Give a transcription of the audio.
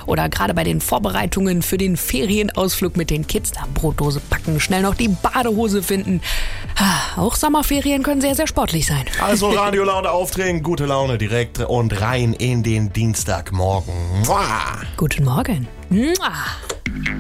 Oder gerade bei den Vorbereitungen für den Ferienausflug mit den Kids, da Brotdose packen, schnell noch die Badehose finden. Auch Sommerferien können sehr, sehr sportlich sein. Also Radiolaune aufdrehen, gute Laune direkt und rein in den Dienstagmorgen. Mua. Guten Morgen. Mua.